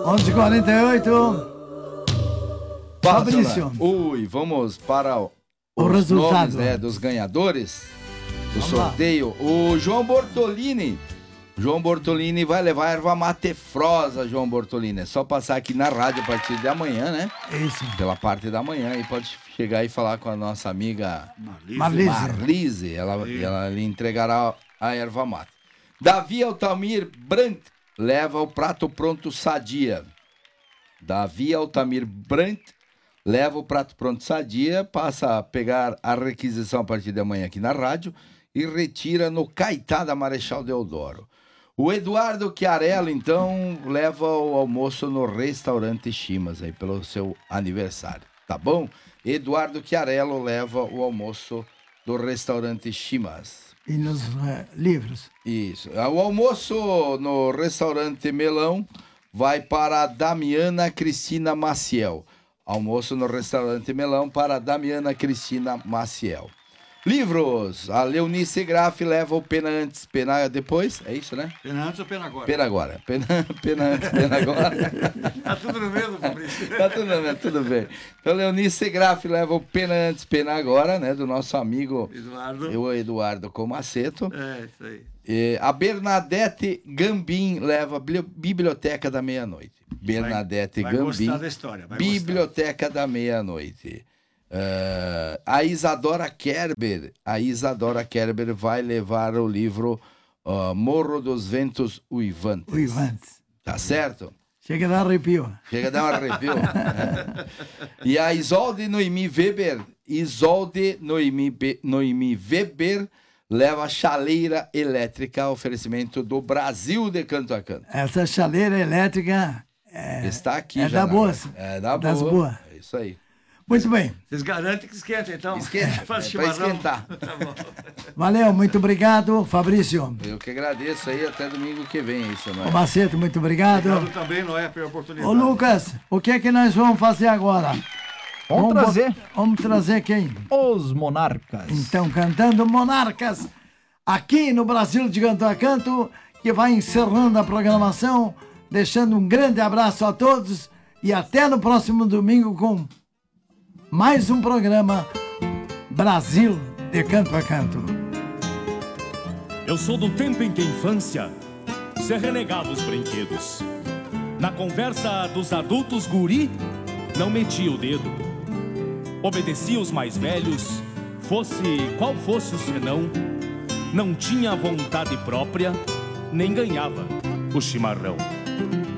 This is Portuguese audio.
11h48. Fabrício. Ui, vamos para os resultado, nomes, né, dos ganhadores do Vamos sorteio. O João Bortolini. João Bortolini vai levar erva mate frosa, João Bortolini. É só passar aqui na rádio a partir de amanhã, né? Isso. Pela parte da manhã. E pode chegar e falar com a nossa amiga Marlise. Ela lhe entregará a erva mate. Davi Altamir Brandt leva o prato pronto Sadia. Davi Altamir Brandt leva o prato pronto Sadia, passa a pegar a requisição a partir de amanhã aqui na rádio e retira no Caetá da Marechal Deodoro. O Eduardo Chiarello, então, leva o almoço no restaurante Chimas aí pelo seu aniversário, tá bom? Eduardo Chiarello leva o almoço do restaurante Chimas. E nos livros. Isso. O almoço no restaurante Melão vai para a Damiana Cristina Maciel. Almoço no restaurante Melão para a Damiana Cristina Maciel. Livros. A Leonice Graff leva o Pena Antes, Pena Depois. É isso, né? Pena Antes ou Pena Agora? Pena Agora. Pena Antes, Pena Agora. Tá tudo no mesmo, Fabrício? Tá tudo no mesmo, tudo bem. Então, Leonice Graff leva o Pena Antes, Pena Agora, né? Do nosso amigo Eduardo Comaceto. É, isso aí. A Bernadette Gambim leva a Biblioteca da Meia-Noite. Bernadette vai Gambim. gostar da história. Biblioteca da Meia-Noite. A Isadora Kerber vai levar o livro Morro dos Ventos Uivantes. Tá certo? Chega a dar arrepio. Chega a dar um arrepio. E a Isolde Noemi Weber leva a chaleira elétrica, oferecimento do Brasil de Canto a Canto. Essa chaleira elétrica está aqui é já. Da boa. É da das boa. boas. É isso aí. Muito bem. Vocês garantem que esquenta, então? Esquenta. Faz Para esquentar. Tá bom. Valeu, muito obrigado, Fabrício. Eu que agradeço aí, até domingo que vem, isso, não é? O Maceto, muito obrigado. Obrigado também, não é pela oportunidade. Ô, Lucas, o que é que nós vamos fazer agora? Vamos trazer quem? Os Monarcas. Então, cantando Monarcas, aqui no Brasil de Canto a Canto, que vai encerrando a programação, deixando um grande abraço a todos e até no próximo domingo com mais um programa Brasil de Canto a Canto. Eu sou do tempo em que a infância se renegava os brinquedos. Na conversa dos adultos, guri não metia o dedo. Obedecia os mais velhos, qual fosse o senão. Não tinha vontade própria, nem ganhava o chimarrão.